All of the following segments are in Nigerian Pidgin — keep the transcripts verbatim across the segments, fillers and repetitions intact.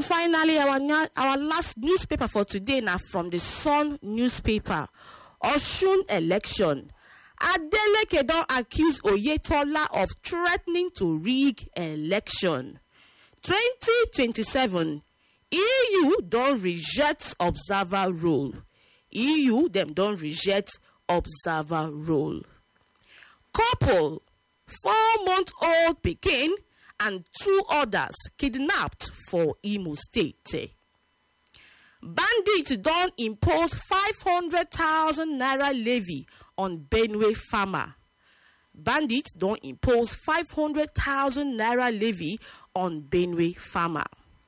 And finally, our our last newspaper for today now from the Sun newspaper. Osun election. Adeleke don accuse Oyetola of threatening to rig election. twenty twenty-seven, E U don reject observer role. E U them don reject observer role. Couple, four-month-old pikin and two others kidnapped for Imo State. Bandits don impose five hundred thousand naira levy on Benue farmer. Bandits don impose five hundred thousand naira levy on Benue farmer.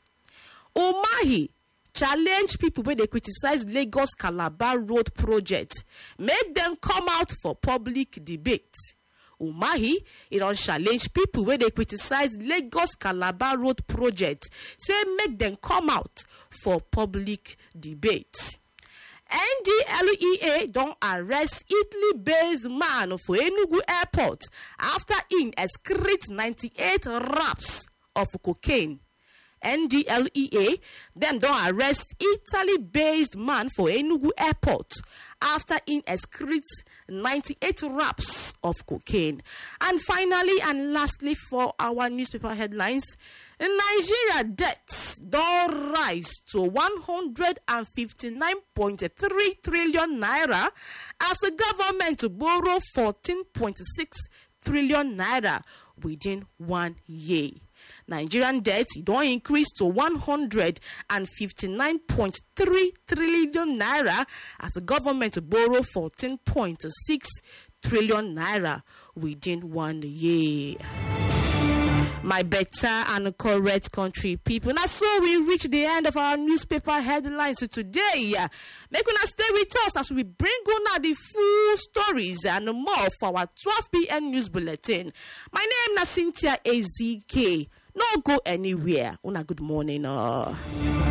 Umahi challenge people wey dey criticize Lagos Calabar road project. Make them come out for public debate. Umahi, he don challenge people wey dey criticize Lagos Calabar road project. Say make them come out for public debate. N D L E A don arrest Italy-based man for Enugu airport after he excrete ninety-eight wraps of cocaine. N D L E A them don arrest Italy-based man for Enugu airport after he excrete ninety-eight wraps of cocaine. And finally and lastly for our newspaper headlines, Nigeria debts don rise to one hundred fifty-nine point three trillion naira as the government borrow fourteen point six trillion naira within one year. Nigerian debt don't increase to one hundred fifty-nine point three trillion naira as the government borrow fourteen point six trillion naira within one year. My better and correct country people. Now, so we reach the end of our newspaper headlines today. Make una stay with us as we bring una the full stories and more for our twelve p.m. news bulletin. My name is Cynthia A Z K. No go anywhere. Una good morning. Uh.